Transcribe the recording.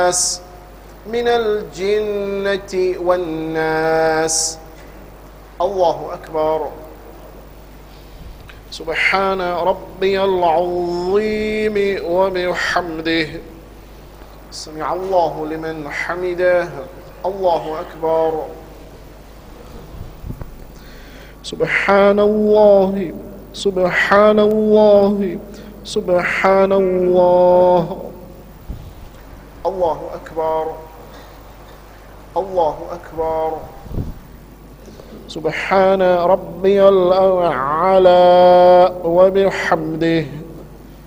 من الجنة والناس. الله أكبر. سبحان ربي العظيم وبحمده. سمع الله لمن حمده. الله أكبر. سبحان الله سبحان الله سبحان الله. الله أكبر. الله أكبر. سبحان ربي الأعلى وبحمده.